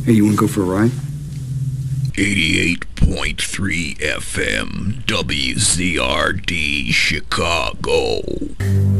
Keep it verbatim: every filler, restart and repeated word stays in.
Hey, you want to go for a ride? eighty-eight point three F M W Z R D Chicago.